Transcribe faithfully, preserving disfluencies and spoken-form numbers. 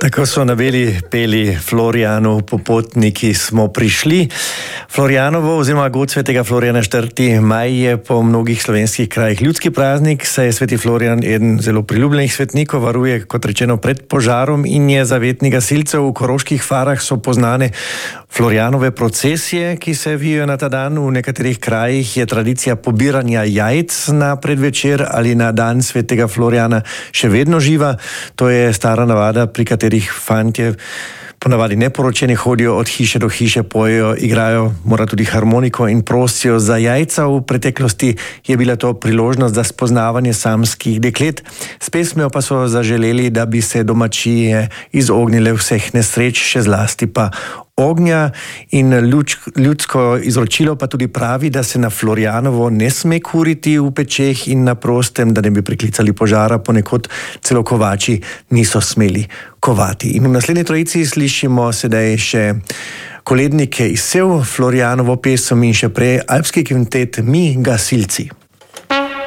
Tako so na beli peli Florijanov popotniki smo prišli. Florjanovo oziroma god svetega Florjana četrti maj je po mnogih slovenskih krajih ljudski praznik, saj je sveti Florjan eden zelo priljubljenih svetnikov, varuje, kot rečeno, pred požarom in je zavetni gasilcev. V Koroških farah so poznane Florjanove procesije, ki se vijajo na ta dan. V nekaterih krajih je tradicija pobiranja jajc na predvečer ali na dan svetega Florjana še vedno živa. To je stara navada, pri katerih fantje ponavadi neporočeni hodijo od hiše do hiše, pojejo, igrajo, mora tudi harmoniko in prosijo za jajca. V preteklosti je bila to priložnost za spoznavanje samskih deklet. S pesmijo pa so zaželeli, da bi se domačije izognile vseh nesreč, še zlasti pa ognja, in ljudsko izročilo pa tudi pravi, da se na Florjanovo ne sme kuriti v pečeh in na prostem, da ne bi priklicali požara, ponekod celo kovači niso smeli kovati. In v naslednji trojici slišimo sedaj še kolednike iz Sev, Florjanovo pesem in še prej alpski kvintet Mi gasilci.